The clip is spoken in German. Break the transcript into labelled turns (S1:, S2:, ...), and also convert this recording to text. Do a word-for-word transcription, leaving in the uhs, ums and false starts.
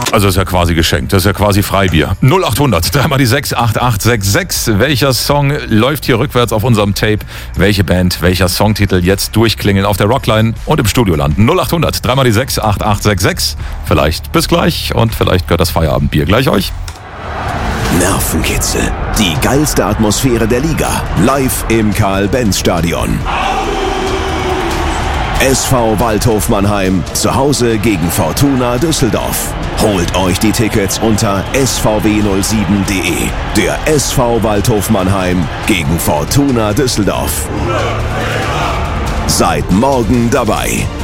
S1: Also das ist ja quasi geschenkt, das ist ja quasi Freibier. null acht hundert, dreimal die sechs, acht acht sechs sechs. Welcher Song läuft hier rückwärts auf unserem Tape? Welche Band, welcher Songtitel jetzt durchklingeln auf der Rockline und im Studio landen? null acht hundert, dreimal die sechs, acht acht sechs sechs. Vielleicht bis gleich und vielleicht gehört das Feierabendbier gleich euch.
S2: Nervenkitzel, die geilste Atmosphäre der Liga, live im Karl-Benz-Stadion. S V Waldhof Mannheim, zu Hause gegen Fortuna Düsseldorf. Holt euch die Tickets unter s v w null sieben punkt d e. Der S V Waldhof Mannheim gegen Fortuna Düsseldorf. Seid morgen dabei.